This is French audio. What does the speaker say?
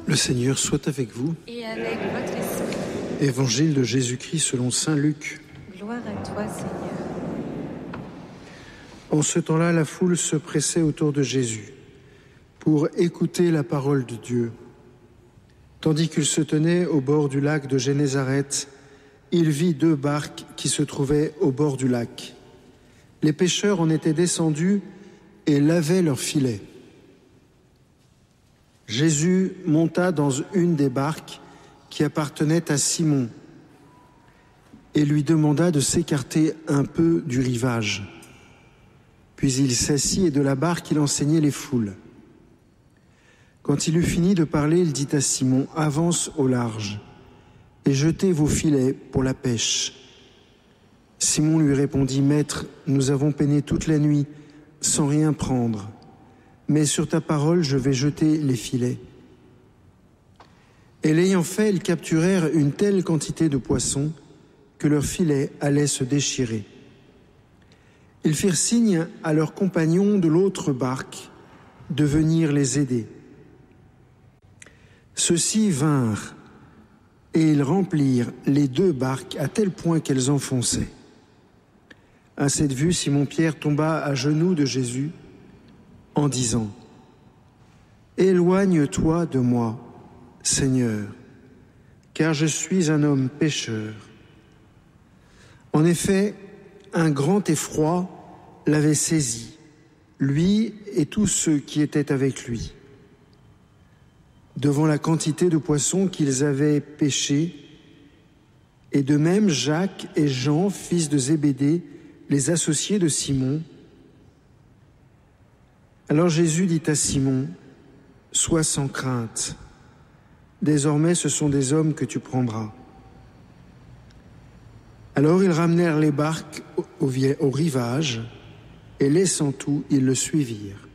Le Seigneur soit avec vous. Et avec votre esprit. Évangile de Jésus-Christ selon saint Luc. Gloire à toi, Seigneur. En ce temps-là, la foule se pressait autour de Jésus pour écouter la parole de Dieu. Tandis qu'il se tenait au bord du lac de Génézareth, il vit 2 barques qui se trouvaient au bord du lac. Les pêcheurs en étaient descendus et lavaient leurs filets. Jésus monta dans une des barques qui appartenait à Simon et lui demanda de s'écarter un peu du rivage. Puis il s'assit et de la barque il enseignait les foules. Quand il eut fini de parler, il dit à Simon : « Avance au large et jetez vos filets pour la pêche. » Simon lui répondit : « Maître, nous avons peiné toute la nuit sans rien prendre. Mais sur ta parole, je vais jeter les filets. » Et l'ayant fait, ils capturèrent une telle quantité de poissons que leurs filets allaient se déchirer. Ils firent signe à leurs compagnons de l'autre barque de venir les aider. Ceux-ci vinrent et ils remplirent les 2 barques à tel point qu'elles enfonçaient. À cette vue, Simon-Pierre tomba à genoux de Jésus en disant : « Éloigne-toi de moi, Seigneur, car je suis un homme pécheur. » En effet, un grand effroi l'avait saisi, lui et tous ceux qui étaient avec lui. Devant la quantité de poissons qu'ils avaient pêchés, et de même Jacques et Jean, fils de Zébédée, les associés de Simon. Alors Jésus dit à Simon : « Sois sans crainte, désormais ce sont des hommes que tu prendras. » Alors ils ramenèrent les barques au rivage, et laissant tout, ils le suivirent.